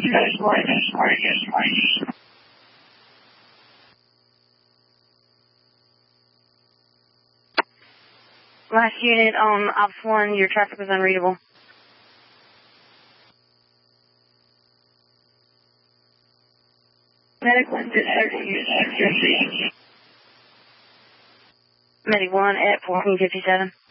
Last unit on Ops 1, your traffic was unreadable. Medic 1 at 1457.